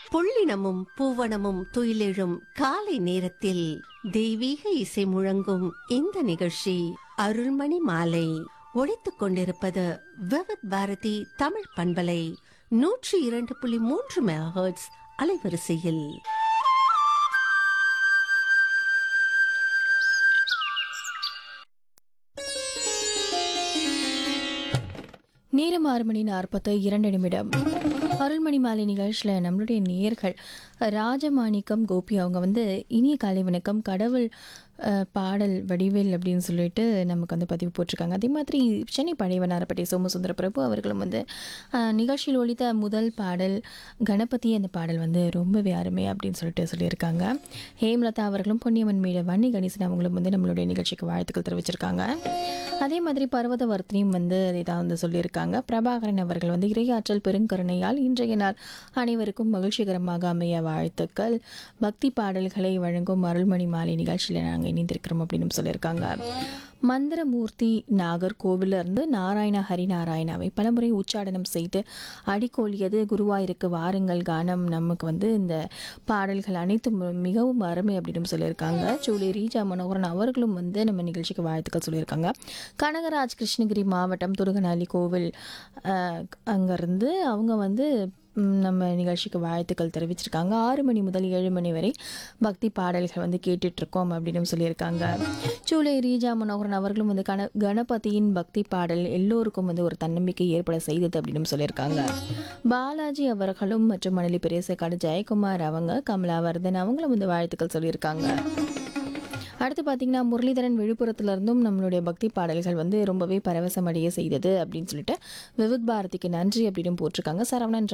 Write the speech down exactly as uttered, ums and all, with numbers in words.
புள்ளினமும் பூவனமும் துயிலெழும் காலை நேரத்தில் தெய்வீக இசை முழங்கும் இந்த நிகழ்ச்சி அருள்மணி மாலை. ஒழித்துக் கொண்டிருப்பது விவித் பாரதி தமிழ் பண்பலை நூற்றி இரண்டு புள்ளி மூன்று மெகாஹெர்ட்ஸ் அலைவரிசையில். நேரம் ஆறு மணி நாற்பத்து இரண்டு நிமிடம். அருள்மணி மாலை நிகழ்ச்சியில் நம்மளுடைய நேயர்கள் ராஜமாணிக்கம் கோபி அவங்க வந்து இனிய காலை வணக்கம், கடவுள் பாடல் வடிவேல் அப்படின்னு சொல்லிட்டு நமக்கு வந்து பதிவு போட்டிருக்காங்க. அதே மாதிரி சென்னை பழையவனாரப்பட்டி சோமசுந்தர பிரபு அவர்களும் வந்து நிகழ்ச்சியில் ஒழித்த முதல் பாடல் கணபதி, அந்த பாடல் வந்து ரொம்பவே அருமை அப்படின்னு சொல்லிட்டு சொல்லியிருக்காங்க. ஹேம்லதா அவர்களும் பொன்னியம்மன் மீட வன்னி கணேசன் அவங்களும் வந்து நம்மளுடைய நிகழ்ச்சிக்கு வாழ்த்துக்கள் தெரிவிச்சிருக்காங்க. அதே மாதிரி பர்வதவர்த்தினியும் வந்து அதை தான் வந்து சொல்லியிருக்காங்க. பிரபாகரன் அவர்கள் வந்து இறையாற்றல் பெருங்கருணையால் இன்றைய நாள் அனைவருக்கும் மகிழ்ச்சிகரமாக அமைய வாழ்த்துக்கள். பக்தி பாடல்களை வழங்கும் அருள்மணி மாலை நிகழ்ச்சியில் நாங்கள் இணைந்திருக்கிறோம் அப்படின்னு சொல்லியிருக்காங்க. மந்திரமூர்த்தி நாகர்கோவில இருந்து நாராயண ஹரிநாராயணாவை பலமுறை உச்சாடனம் செய்து அடிக்கோலியது குருவாயிருக்கு வாருங்கள் கானம். நமக்கு வந்து இந்த பாடல்கள் அனைத்தும் மிகவும் அருமை அப்படின்னு சொல்லியிருக்காங்க. சூளை ரீஜா மனோகரன் அவர்களும் வந்து நம்ம நிகழ்ச்சிக்கு வாழ்த்துக்கள் சொல்லியிருக்காங்க. கனகராஜ் கிருஷ்ணகிரி மாவட்டம் துருகநாளி கோவில் அங்கேருந்து அவங்க வந்து நம்ம நிகழ்ச்சிக்கு வாழ்த்துக்கள் தெரிவிச்சிருக்காங்க. ஆறு மணி முதல் ஏழு மணி வரை பக்தி பாடல்கள் வந்து கேட்டுட்ருக்கோம் அப்படின்னு சொல்லியிருக்காங்க. சூளை ரீஜா மனோகரன் அவர்களும் வந்து கண கணபதியின் பக்தி பாடல் எல்லோருக்கும் வந்து ஒரு தன்னம்பிக்கை ஏற்பட செய்தது அப்படின்னு சொல்லியிருக்காங்க. பாலாஜி அவர்களும் மற்றும் மணலி பெரியசக்காடு ஜெயக்குமார் அவங்க கமலாவர்தன் அவங்களும் வந்து வாழ்த்துக்கள் சொல்லியிருக்காங்க. அடுத்து பார்த்தீங்கன்னா முரளிதரன் விழுப்புரத்துலேருந்தும் நம்மளுடைய பக்தி பாடல்கள் வந்து ரொம்பவே பரவசமடைய செய்தது அப்படின்னு சொல்லிட்டு விவித் பாரதிக்கு நன்றி அப்படின்னு போட்டிருக்காங்க. சரவணன்